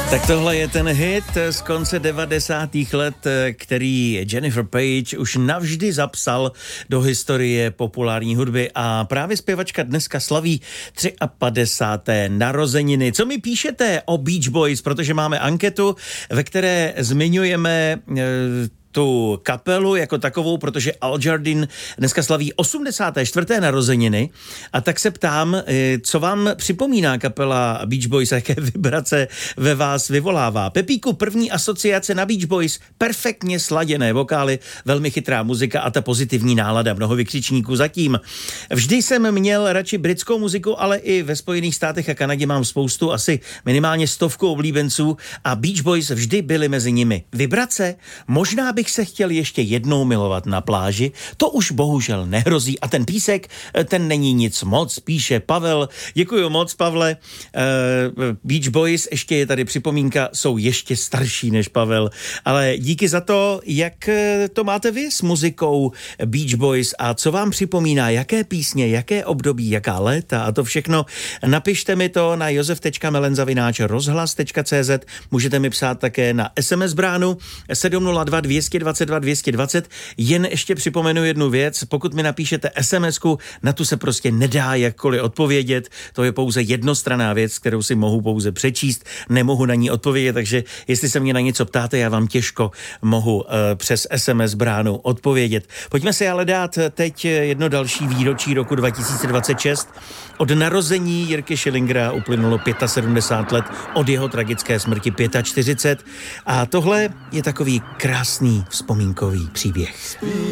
Tak tohle je ten hit z konce 90. let, který Jennifer Page už navždy zapsal do historie populární hudby a právě zpěvačka dneska slaví 53. narozeniny. Co mi píšete o Beach Boys, protože máme anketu, ve které zmiňujeme tu kapelu jako takovou, protože Al Jardin dneska slaví 84. narozeniny a tak se ptám, co vám připomíná kapela Beach Boys, jaké vibrace ve vás vyvolává. Pepíku, první asociace na Beach Boys, perfektně sladěné vokály, velmi chytrá muzika a ta pozitivní nálada, mnoho vykřičníků zatím. Vždy jsem měl radši britskou muziku, ale i ve Spojených státech a Kanadě mám spoustu, asi minimálně 100 oblíbenců a Beach Boys vždy byli mezi nimi. Vibrace? Možná bych se chtěl ještě jednou milovat na pláži, to už bohužel nehrozí a ten písek, ten není nic moc, píše Pavel. Děkuji moc, Pavle. Beach Boys, ještě je tady připomínka, jsou ještě starší než Pavel, ale díky za to, jak to máte vy s muzikou Beach Boys a co vám připomíná, jaké písně, jaké období, jaká léta a to všechno. Napište mi to na josef.melenza@rozhlas.cz, můžete mi psát také na SMS bránu 702 222 220. Jen ještě připomenu jednu věc, pokud mi napíšete SMSku, na tu se prostě nedá jakkoliv odpovědět, to je pouze jednostranná věc, kterou si mohu pouze přečíst, nemohu na ní odpovědět, takže jestli se mě na něco ptáte, já vám těžko mohu přes SMS bránu odpovědět. Pojďme si ale dát teď jedno další výročí roku 2026. Od narození Jirky Schillingera uplynulo 75 let, od jeho tragické smrti 45 a tohle je takový krásný vzpomínkový příběh.